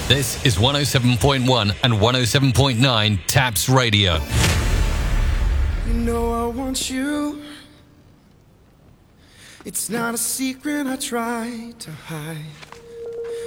This is 107.1 and 107.9 Taps Radio. You know I want you. It's not a secret I try to hide.